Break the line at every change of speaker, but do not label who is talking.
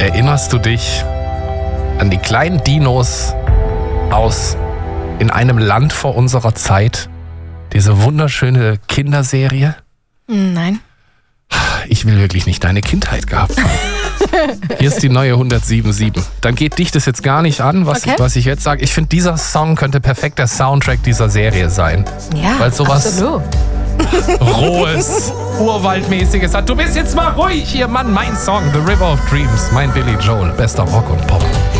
Erinnerst du dich an die kleinen Dinos aus In einem Land vor unserer Zeit? Diese wunderschöne Kinderserie?
Nein.
Ich will wirklich nicht deine Kindheit gehabt haben. Hier ist die neue 107.7. Dann geht dich das jetzt gar nicht an, was ich jetzt sage. Ich finde, dieser Song könnte perfekt der Soundtrack dieser Serie sein.
Ja,
weil sowas
absolut.
Rohes, Urwaldmäßiges hat. Du bist jetzt mal ruhig hier, Mann. Mein Song, The River of Dreams. Mein Billy Joel. Bester Rock und Pop.